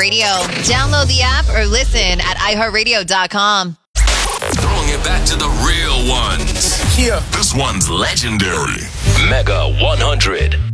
iHeartRadio. Download the app or listen at iHeartRadio.com. Throwing it back to the real ones. Yeah. This one's legendary. Mega 100.